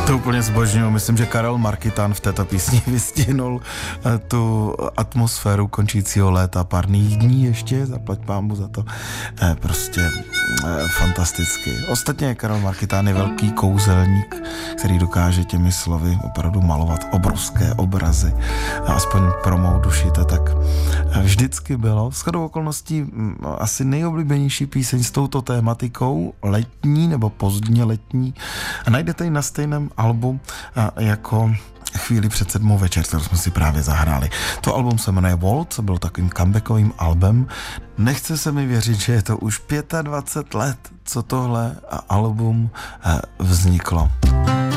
To úplně zbožňuju. Myslím, že Karel Markitán v této písni vystihnul tu atmosféru končícího léta, párných dní ještě, zaplať pámu za to. Prostě fantasticky. Ostatně Karel Markitán je velký kouzelník, který dokáže těmi slovy opravdu malovat obrovské obrazy. A aspoň pro mou duši to tak vždycky bylo. Shodou okolností asi nejoblíbenější píseň s touto tématikou, letní nebo pozdně letní. A najdete ji na stejném albu jako Chvíli před 7 večer, kterou jsme si právě zahráli. To album se jmenuje Waltz, byl takovým comebackovým albem. Nechce se mi věřit, že je to už 25 let, co tohle album vzniklo.